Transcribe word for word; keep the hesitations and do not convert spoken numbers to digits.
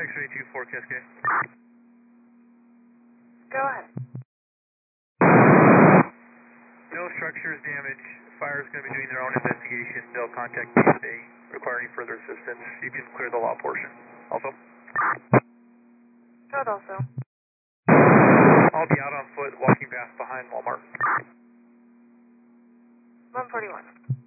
X-ray two four Cascade. Go ahead. No structures damaged. Fire is going to be doing their own investigation. They'll contact me if they require any further assistance. You can clear the lot portion. Also? Code also. I'll be out on foot walking past behind Walmart. one forty-one.